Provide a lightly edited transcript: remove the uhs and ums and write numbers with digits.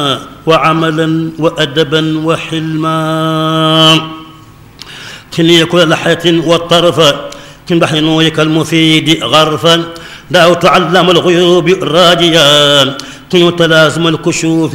وعملا وأدبا وحلما كن كل لحية والطرف كن بحر نورك المفيد غرفا دعوت علام الغيوب راجيا كن تلازم الكشوف